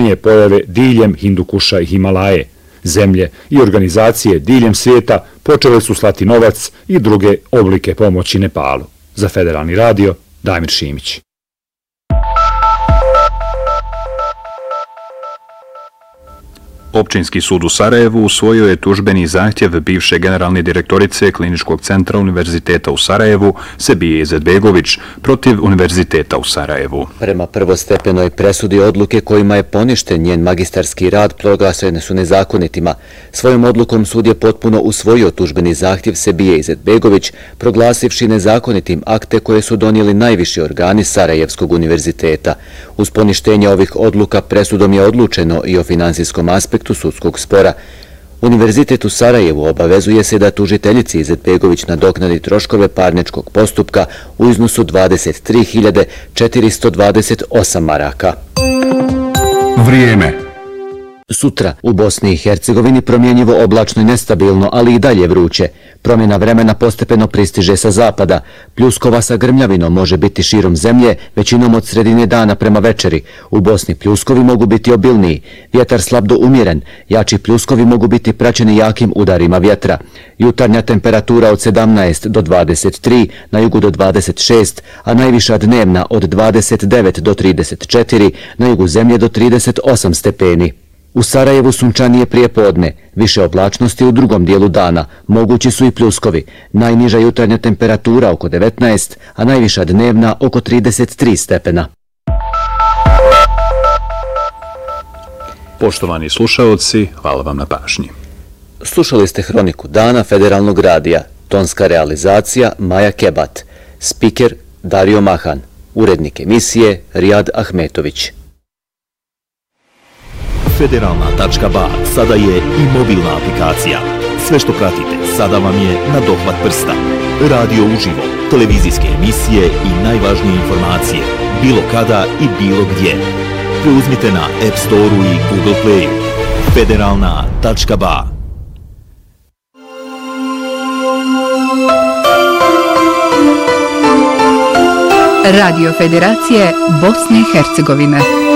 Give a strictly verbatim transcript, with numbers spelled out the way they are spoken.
ekstremnije pojave diljem Hindukuša i Himalaje. Zemlje i organizacije diljem svijeta počele su slati novac i druge oblike pomoći Nepalu. Za Federalni radio, Damir Šimić. Općinski sud u Sarajevu usvojio je tužbeni zahtjev bivše generalne direktorice Kliničkog centra Univerziteta u Sarajevu, Sebije Izetbegović, protiv Univerziteta u Sarajevu. Prema prvostepenoj presudi odluke kojima je poništen njen magistarski rad proglašene su nezakonitima. Svojom odlukom sud je potpuno usvojio tužbeni zahtjev Sebije Izetbegović, proglasivši nezakonitim akte koje su donijeli najviši organi Sarajevskog univerziteta. Uz poništenje ovih odluka presudom je odlučeno i o finansijskom aspektu sudskog spora. Univerzitet u Sarajevu obavezuje se da tužiteljici Izetbegović nadoknadi troškove parničkog postupka u iznosu dvadeset tri hiljade četiristo dvadeset osam maraka. Vrijeme. Sutra u Bosni i Hercegovini promjenjivo oblačno i nestabilno, ali i dalje vruće. Promjena vremena postepeno pristiže sa zapada. Pljuskova sa grmljavinom može biti širom zemlje, većinom od sredine dana prema večeri. U Bosni pljuskovi mogu biti obilniji. Vjetar slab do umjeren. Jači pljuskovi mogu biti praćeni jakim udarima vjetra. Jutarnja temperatura od sedamnaest do dvadeset tri, na jugu do dvadeset šest, a najviša dnevna od dvadeset devet do trideset četiri, na jugu zemlje do trideset osam stepeni. U Sarajevu sunčanije prije podne, više oblačnosti u drugom dijelu dana, mogući su i pljuskovi. Najniža jutarnja temperatura oko devetnaest, a najviša dnevna oko trideset tri stepena. Poštovani slušaoci, hvala vam na pažnji. Slušali ste Hroniku dana Federalnog radija, tonska realizacija Maja Kebat, spiker Dario Mahan, urednik emisije Rijad Ahmetović. Federalna tačka ba sada je i mobilna aplikacija. Sve što pratite sada vam je na dohvat prsta. Radio uživo, televizijske emisije i najvažnije informacije, bilo kada i bilo gdje. Preuzmite na App Store-u i Google Play-u. Federalna tačka ba. Radio Federacije Bosne i Hercegovine.